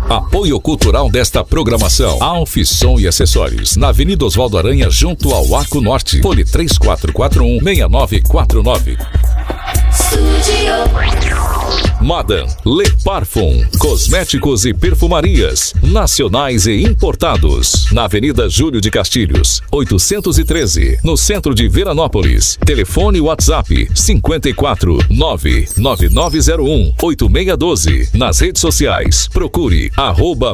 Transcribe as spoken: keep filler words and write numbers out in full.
Apoio cultural desta programação: Alfisson e Acessórios, na Avenida Oswaldo Aranha, junto ao Arco Norte. Fone três quatro quatro um, seis nove quatro nove. Madam Le Parfum, cosméticos e perfumarias nacionais e importados, na Avenida Júlio de Castilhos, oitocentos e treze, no centro de Veranópolis. Telefone WhatsApp cinco quatro nove nove nove zero um oito seis um dois. Nas redes sociais, procure arroba